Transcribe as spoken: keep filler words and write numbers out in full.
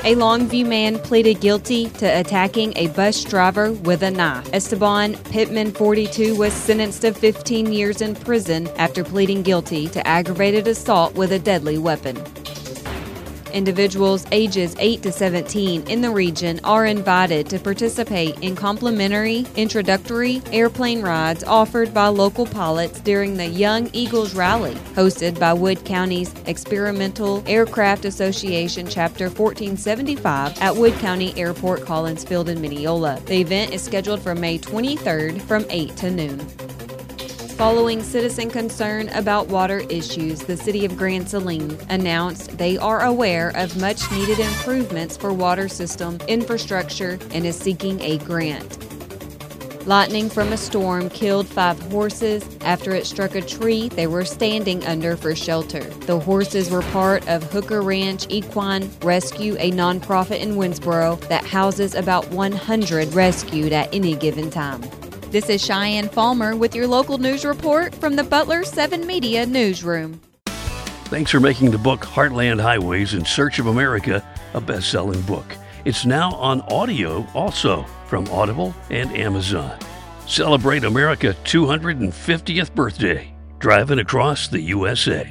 A Longview man pleaded guilty to attacking a bus driver with a knife. Esteban Pittman, forty-two, was sentenced to fifteen years in prison after pleading guilty to aggravated assault with a deadly weapon. Individuals ages eight to seventeen in the region are invited to participate in complimentary introductory airplane rides offered by local pilots during the Young Eagles Rally, hosted by Wood County's Experimental Aircraft Association Chapter fourteen seventy-five at Wood County Airport Collins Field in Mineola. The event is scheduled for May twenty-third from eight to noon. Following citizen concern about water issues, the City of Grand Saline announced they are aware of much-needed improvements for water system infrastructure and is seeking a grant. Lightning from a storm killed five horses after it struck a tree they were standing under for shelter. The horses were part of Hooker Ranch Equine Rescue, a nonprofit in Winsboro that houses about one hundred rescued at any given time. This is Cheyenne Falmer with your local news report from the Butler seven Media Newsroom. Thanks for making the book Heartland Highways in Search of America a best-selling book. It's now on audio also from Audible and Amazon. Celebrate America's two hundred fiftieth birthday, driving across the U S A.